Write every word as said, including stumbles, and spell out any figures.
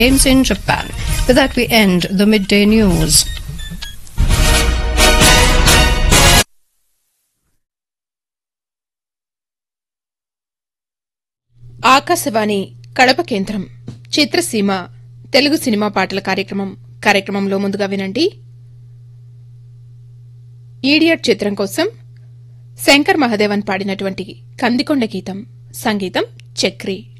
Games in Japan. With that, we end the midday news. Akashvani Kadapa కేంద్రం చిత్రసీమ Telugu cinema పాటల కార్యక్రమం కార్యక్రమంలో ముందుగా వినండి ఈడియట్ చిత్రం కోసం శంకర్ మహదేవన్ పాడినటువంటి కందికొండ గీతం సంగీతం చక్రి.